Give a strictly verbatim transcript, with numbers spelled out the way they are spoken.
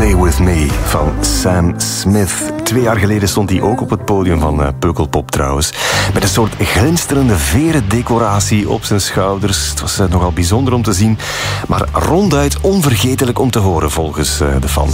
Stay With Me van Sam Smith. Twee jaar geleden stond hij ook op het podium van uh, Pukkelpop trouwens. Met een soort glinsterende veren decoratie op zijn schouders. Het was uh, nogal bijzonder om te zien. Maar ronduit onvergetelijk om te horen volgens uh, de fans.